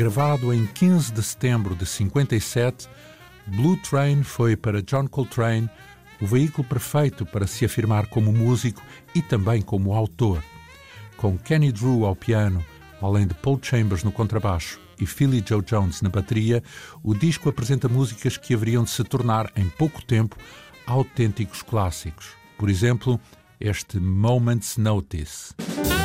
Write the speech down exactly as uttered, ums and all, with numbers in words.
Gravado em quinze de setembro de cinquenta e sete, Blue Train foi para John Coltrane o veículo perfeito para se afirmar como músico e também como autor. Com Kenny Drew ao piano, além de Paul Chambers no contrabaixo e Philly Joe Jones na bateria, o disco apresenta músicas que haveriam de se tornar, em pouco tempo, autênticos clássicos. Por exemplo, este Moment's Notice.